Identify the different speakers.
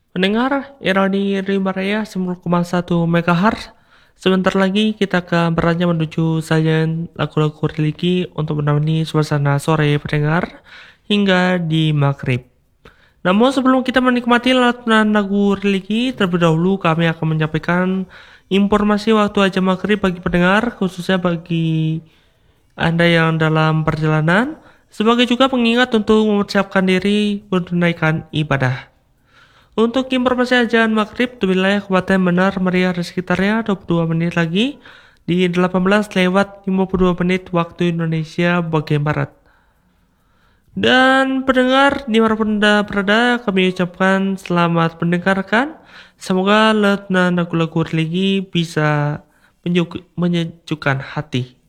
Speaker 1: Pendengar, Irani Rimaraya 10,1 MHz. Sebentar lagi kita akan beranjak menuju sajian lagu-lagu religi untuk menemani suasana sore pendengar hingga di maghrib. Namun sebelum kita menikmati lantunan lagu religi, terlebih dahulu kami akan menyampaikan informasi waktu ajan maghrib bagi pendengar, khususnya bagi Anda yang dalam perjalanan, sebagai juga pengingat untuk mempersiapkan diri menunaikan ibadah. Untuk informasi ajan maghrib di wilayah Kabupaten Benar Meriah dan sekitarnya 22 menit lagi di 18 lewat 52 menit waktu Indonesia bagian Barat. Dan pendengar dimanapun Anda berada, kami ucapkan selamat mendengarkan. Semoga lantunan lagu-lagu religi bisa menyejukkan hati.